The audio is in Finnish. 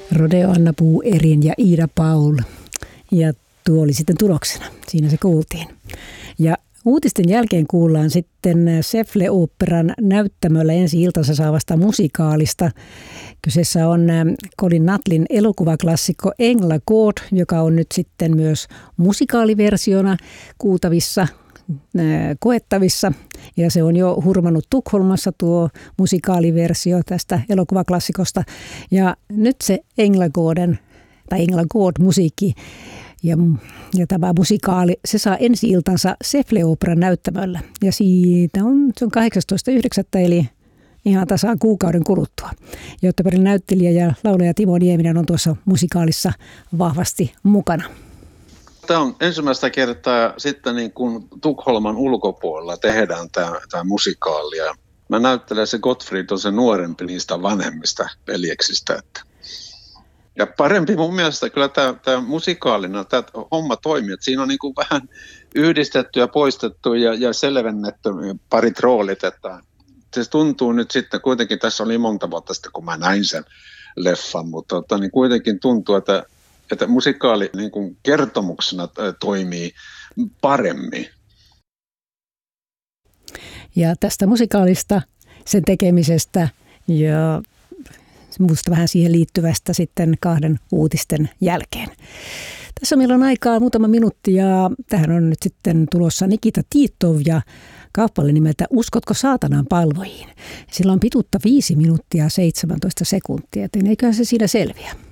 Rodeo Anna Puu Erin ja Iida Paul. Ja tuo oli sitten tuloksena. Siinä se kuultiin. Ja uutisten jälkeen kuullaan sitten Säffle-oopperan näyttämöllä ensi-iltansa saavasta musikaalista. Kyseessä on Colin Nuttlin elokuvaklassikko Änglagård, joka on nyt sitten myös musikaaliversiona kuultavissa, koettavissa. Ja se on jo hurmannut Tukholmassa tuo musikaaliversio tästä elokuvaklassikosta. Ja nyt se Änglagård-musiikki ja tämä musikaali, se saa ensi-iltansa Säffle-oopperan näyttämöllä. Ja se on 18.9. eli ihan tasaan kuukauden kuluttua. Göteborgin näyttelijä ja laulaja Timo Nieminen on tuossa musikaalissa vahvasti mukana. Tämä on ensimmäistä kertaa sitten niin kuin Tukholman ulkopuolella tehdään tämä musikaali. Ja mä näyttelen se Gottfried on se nuorempi niistä vanhemmista veljeksistä. Ja parempi mun mielestä kyllä tämä musikaalina, tämä homma toimii. Että siinä on niin kuin vähän yhdistetty ja poistettu ja selvennetty parit roolit. Että se tuntuu nyt sitten, kuitenkin tässä oli monta vuotta sitten, kun mä näin sen leffan, mutta niin kuitenkin tuntuu, että musikaali niin kuin kertomuksena toimii paremmin. Ja tästä musikaalista, sen tekemisestä ja minusta vähän siihen liittyvästä sitten 2 uutisten jälkeen. Tässä meillä on aikaa muutama minuutti ja tähän on nyt sitten tulossa Nikita Titov ja kappale nimeltä Uskotko saatanan palvojiin. Sillä on pituutta 5 minuuttia 17 sekuntia, joten eiköhän se siinä selviä.